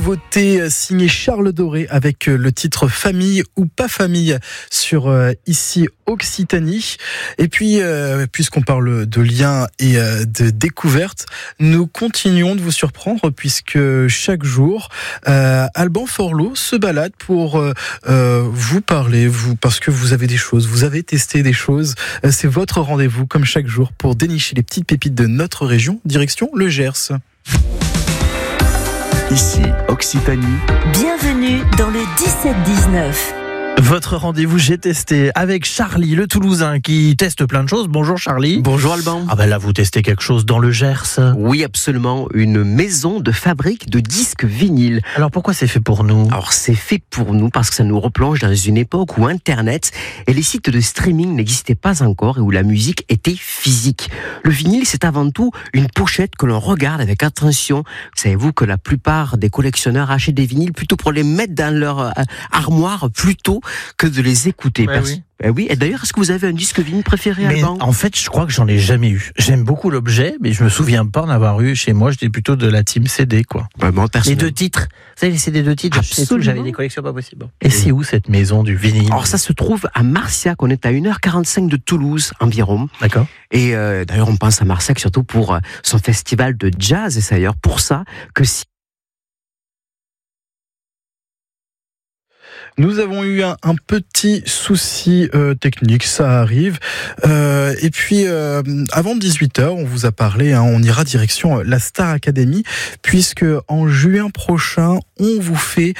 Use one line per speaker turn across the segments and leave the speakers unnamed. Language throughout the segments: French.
nouveauté signée Charles Doré avec le titre Famille ou pas famille sur ici Occitanie. Et puis, puisqu'on parle de liens et de découvertes, nous continuons de vous surprendre puisque chaque jour, Alban Forlot se balade pour vous parler, parce que vous avez des choses, vous avez testé des choses. C'est votre rendez-vous comme chaque jour pour dénicher les petites pépites de notre région, direction le Gers.
Ici Occitanie.
Bienvenue dans le 17-19.
Votre rendez-vous j'ai testé avec Charlie, le Toulousain, qui teste plein de choses. Bonjour Charlie.
Bonjour Alban.
Ah ben là vous testez quelque chose dans le Gers.
Oui absolument, une maison de fabrique de disques vinyles.
Alors pourquoi c'est fait pour nous ?
Alors c'est fait pour nous parce que ça nous replonge dans une époque où Internet et les sites de streaming n'existaient pas encore et où la musique était physique. Le vinyle c'est avant tout une pochette que l'on regarde avec attention. Savez-vous que la plupart des collectionneurs achètent des vinyles plutôt pour les mettre dans leur armoire plutôt que de les écouter.
Oui.
Oui. Et d'ailleurs, est-ce que vous avez un disque vinyle préféré, Alban ?
En fait, je crois que j'en ai jamais eu. J'aime beaucoup l'objet, mais je me souviens pas en avoir eu chez moi. J'étais plutôt de la team CD, quoi.
Moi,
les 2 titres. Vous savez, les CD 2 titres, j'avais des collections pas possibles. Et c'est où cette maison du vinyle ?
Alors ça se trouve à Marciac, on est à 1h45 de Toulouse environ.
D'accord.
Et d'ailleurs, on pense à Marciac surtout pour son festival de jazz. Et c'est d'ailleurs pour ça que si
Nous avons eu un petit souci technique, ça arrive. Et puis, avant 18h, on vous a parlé, on ira direction la Star Academy, puisque en juin prochain, on vous fait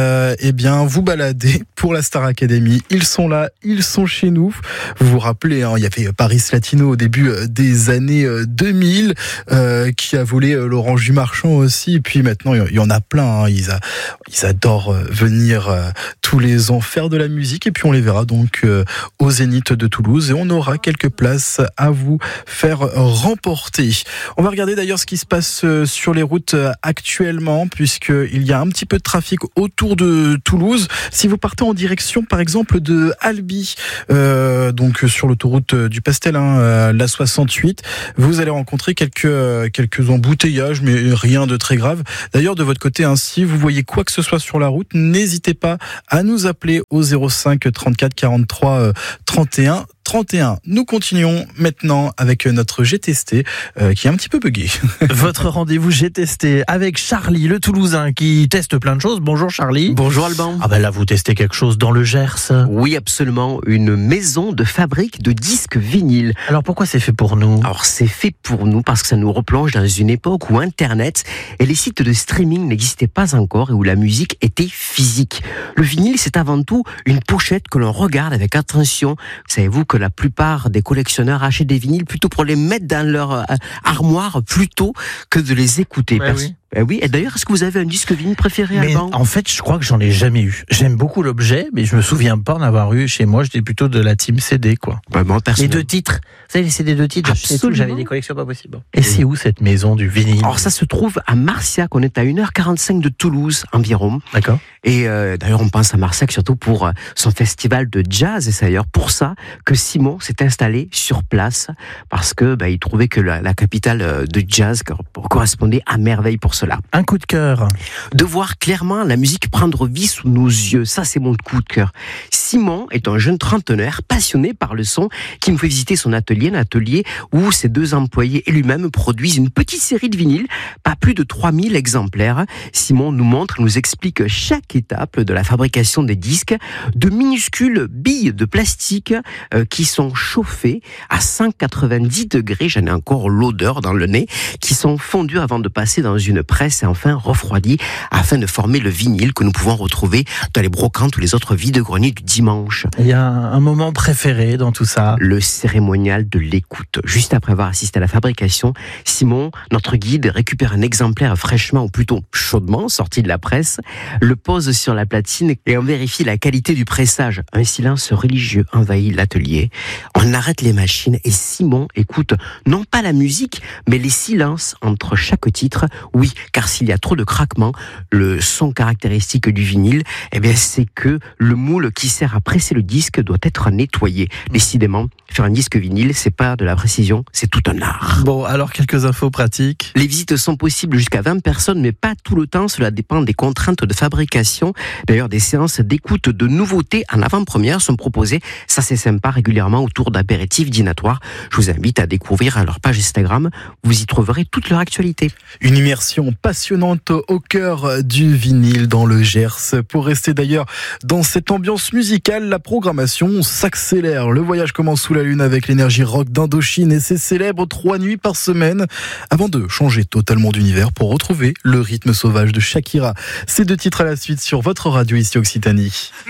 vous balader pour la Star Academy. Ils sont là, ils sont chez nous. Vous vous rappelez, il y avait Paris Latino au début des années 2000, qui a volé Laurent Jumarchand aussi. Et puis maintenant, il y en a plein. Ils adorent venir tous les ans faire de la musique, et puis on les verra donc au Zénith de Toulouse, et on aura quelques places à vous faire remporter. On va regarder d'ailleurs ce qui se passe sur les routes actuellement, puisqu'il y a un petit peu de trafic autour de Toulouse. Si vous partez en direction par exemple de Albi, donc sur l'autoroute du Pastel, la 68, vous allez rencontrer quelques embouteillages, mais rien de très grave. D'ailleurs, de votre côté, si vous voyez quoi que ce soit sur la route, n'hésitez pas à nous appeler au 05 34 43 31 31. Nous continuons maintenant avec notre J'ai testé qui est un petit peu buggé.
Votre rendez-vous J'ai testé avec Charlie, le Toulousain, qui teste plein de choses. Bonjour Charlie.
Bonjour Alban.
Ah ben là vous testez quelque chose dans le Gers.
Oui absolument, une maison de fabrique de disques vinyles.
Alors pourquoi c'est fait pour nous ?
Alors c'est fait pour nous parce que ça nous replonge dans une époque où Internet et les sites de streaming n'existaient pas encore et où la musique était physique. Le vinyle c'est avant tout une pochette que l'on regarde avec attention. Savez-vous que la plupart des collectionneurs achètent des vinyles plutôt pour les mettre dans leur armoire plutôt que de les écouter. Oui. Et d'ailleurs, est-ce que vous avez un disque vinyle préféré, Alban ?
En fait, je crois que j'en ai jamais eu. J'aime beaucoup l'objet, mais je me souviens pas en avoir eu chez moi. J'étais plutôt de la team CD, quoi.
Moi,
les 2 titres. Vous savez, les CD 2 titres, j'avais des collections pas possibles. Et c'est où cette maison du vinyle ?
Alors ça se trouve à Marciac, on est à 1h45 de Toulouse environ.
D'accord.
Et d'ailleurs, on pense à Marciac surtout pour son festival de jazz. Et c'est d'ailleurs pour ça que Simon s'est installé sur place, parce que il trouvait que la capitale de jazz correspondait à merveille pour cela.
Un coup de cœur.
De voir clairement la musique prendre vie sous nos yeux, ça c'est mon coup de cœur. Simon est un jeune trentenaire passionné par le son qui me fait visiter son atelier, un atelier où ses 2 employés et lui-même produisent une petite série de vinyles, pas plus de 3000 exemplaires. Simon nous explique chaque étape de la fabrication des disques, de minuscules billes de plastique qui sont chauffées à 190 degrés, j'en ai encore l'odeur dans le nez, qui sont fondues avant de passer dans une presse et enfin refroidies afin de former le vinyle que nous pouvons retrouver dans les brocantes ou les autres vide-greniers du dimanche.
Il y a un moment préféré dans tout ça.
Le cérémonial de l'écoute. Juste après avoir assisté à la fabrication, Simon, notre guide, récupère un exemplaire fraîchement ou plutôt chaudement sorti de la presse, le pose sur la platine et on vérifie la qualité du pressage. Un silence religieux envahit l'atelier. On arrête les machines et Simon écoute non pas la musique, mais les silences entre chaque titre. Oui, car s'il y a trop de craquements, le son caractéristique du vinyle, c'est que le moule qui sert à presser le disque doit être nettoyé. Décidément, Faire un disque vinyle, c'est pas de la précision, c'est tout un art.
Bon, alors quelques infos pratiques.
Les visites sont possibles jusqu'à 20 personnes, mais pas tout le temps. Cela dépend des contraintes de fabrication. D'ailleurs, des séances d'écoute de nouveautés en avant-première sont proposées. Ça, c'est sympa, régulièrement autour d'apéritifs dînatoires. Je vous invite à découvrir leur page Instagram. Vous y trouverez toute leur actualité.
Une immersion passionnante au cœur du vinyle dans le Gers. Pour rester d'ailleurs dans cette ambiance musicale, la programmation s'accélère. Le voyage commence sous la lune avec l'énergie rock d'Indochine et ses célèbres 3 nuits par semaine avant de changer totalement d'univers pour retrouver le rythme sauvage de Shakira. Ces 2 titres à la suite sur votre radio ici Occitanie.